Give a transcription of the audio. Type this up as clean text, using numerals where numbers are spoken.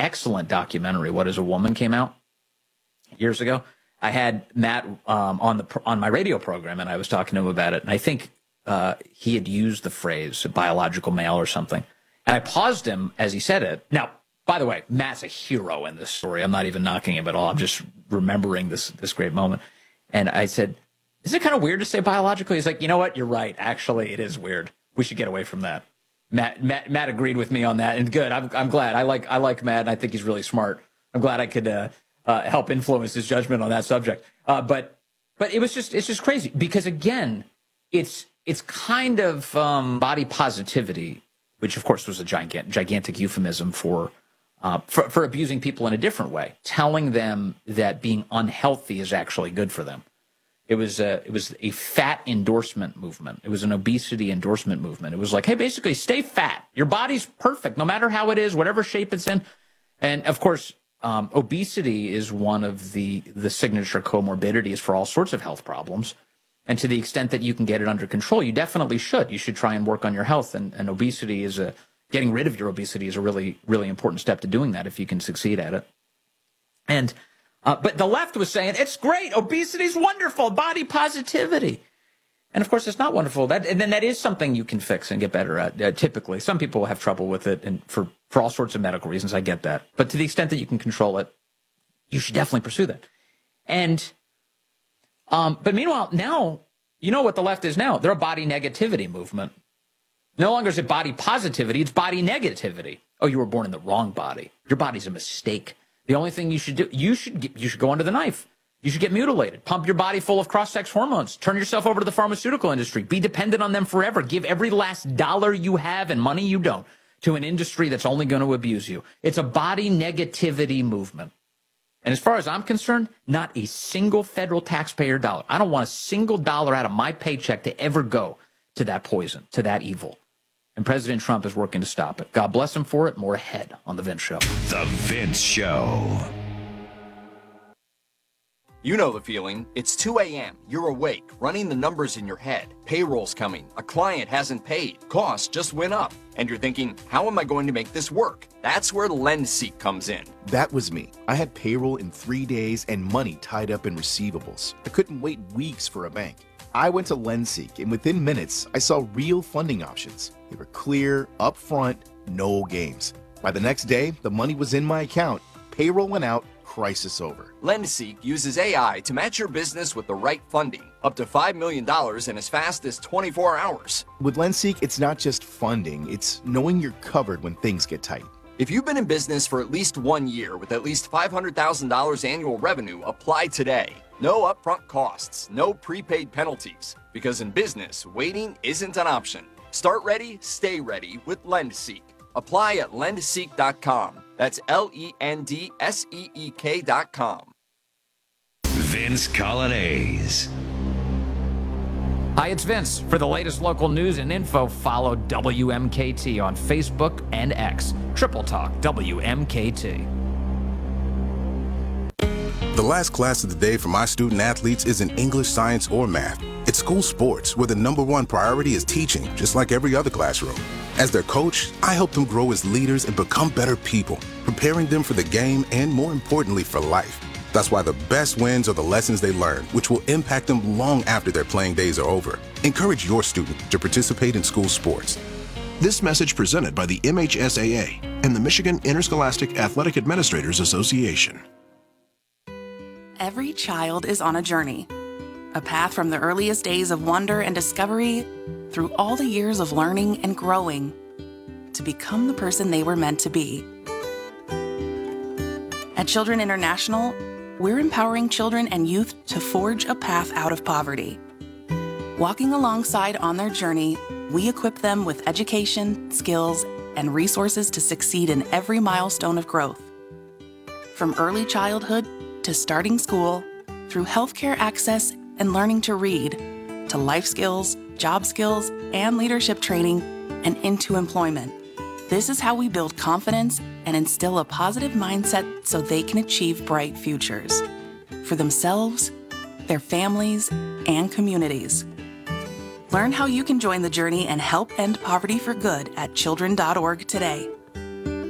excellent documentary, What is a Woman, came out years ago. I had Matt on my radio program, and I was talking to him about it. And I think he had used the phrase biological male or something. And I paused him as he said it. Now, by the way, Matt's a hero in this story. I'm not even knocking him at all. I'm just remembering this great moment. And I said, is it kind of weird to say biological? He's like, you know what? You're right. Actually, it is weird. We should get away from that. Matt agreed with me on that, and good. I'm glad. I like Matt, and I think he's really smart. I'm glad I could help influence his judgment on that subject. But it's just crazy because again, it's kind of body positivity, which of course was a gigantic euphemism for abusing people in a different way, telling them that being unhealthy is actually good for them. It was a fat endorsement movement. It was an obesity endorsement movement. It was like, hey, basically, stay fat. Your body's perfect, no matter how it is, whatever shape it's in. And of course, obesity is one of the signature comorbidities for all sorts of health problems. And to the extent that you can get it under control, you definitely should. You should try and work on your health. And obesity is getting rid of your obesity is a really, really important step to doing that if you can succeed at it. And but the left was saying, it's great, obesity's wonderful, body positivity. And of course, it's not wonderful. And then that is something you can fix and get better at, typically. Some people have trouble with it, and for all sorts of medical reasons, I get that. But to the extent that you can control it, you should definitely pursue that. And, but meanwhile, now, you know what the left is now? They're a body negativity movement. No longer is it body positivity, it's body negativity. Oh, you were born in the wrong body. Your body's a mistake. The only thing you should do, you should go under the knife. You should get mutilated, pump your body full of cross-sex hormones, turn yourself over to the pharmaceutical industry, be dependent on them forever, give every last dollar you have and money you don't to an industry that's only going to abuse you. It's a body negativity movement. And as far as I'm concerned, not a single federal taxpayer dollar. I don't want a single dollar out of my paycheck to ever go to that poison, to that evil. And President Trump is working to stop it. God bless him for it. More ahead on The Vince Show. The Vince Show. You know the feeling. It's 2 a.m. You're awake, running the numbers in your head. Payroll's coming. A client hasn't paid. Costs just went up. And you're thinking, how am I going to make this work? That's where LendSeek comes in. That was me. I had payroll in 3 days and money tied up in receivables. I couldn't wait weeks for a bank. I went to LendSeek, and within minutes, I saw real funding options. They were clear, upfront, no games. By the next day, the money was in my account. Payroll went out, crisis over. LendSeek uses AI to match your business with the right funding, up to $5 million in as fast as 24 hours. With LendSeek, it's not just funding, it's knowing you're covered when things get tight. If you've been in business for at least 1 year with at least $500,000 annual revenue, apply today. No upfront costs, no prepaid penalties, because in business, waiting isn't an option. Start ready, stay ready with LendSeek. Apply at lendseek.com. That's LENDSEEK.com. Vince Coglianese. Hi, it's Vince. For the latest local news and info, follow WMKT on Facebook and X. Triple Talk WMKT. The last class of the day for my student athletes isn't English, science, or math. It's school sports, where the number one priority is teaching, just like every other classroom. As their coach, I help them grow as leaders and become better people, preparing them for the game and, more importantly, for life. That's why the best wins are the lessons they learn, which will impact them long after their playing days are over. Encourage your student to participate in school sports. This message presented by the MHSAA and the Michigan Interscholastic Athletic Administrators Association. Every child is on a journey, a path from the earliest days of wonder and discovery through all the years of learning and growing to become the person they were meant to be. At Children International, we're empowering children and youth to forge a path out of poverty. Walking alongside on their journey, we equip them with education, skills, and resources to succeed in every milestone of growth. From early childhood to starting school, through healthcare access and learning to read, to life skills, job skills, and leadership training, and into employment. This is how we build confidence and instill a positive mindset so they can achieve bright futures for themselves, their families, and communities. Learn how you can join the journey and help end poverty for good at children.org today.